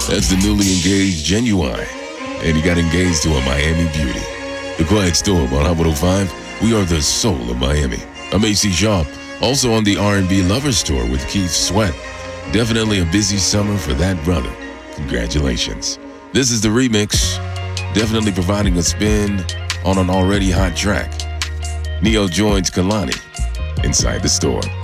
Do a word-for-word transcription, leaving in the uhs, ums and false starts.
That's the newly engaged Genuine. And he got engaged to a Miami beauty. The Quiet Storm on Hot one oh five. We are the soul of Miami. I'm A C Sharp, also on the R and B Lovers Tour with Keith Sweat. Definitely a busy summer for that brother. Congratulations. This is the remix, definitely providing a spin on an already hot track. Neo joins Kalani inside the store.